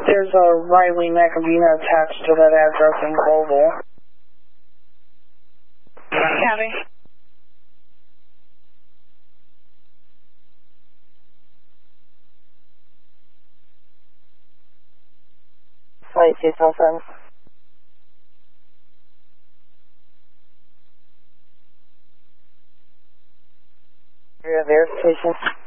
There's a Riley Macavina attached to that address in Global. Copy. Flight 277. Verification.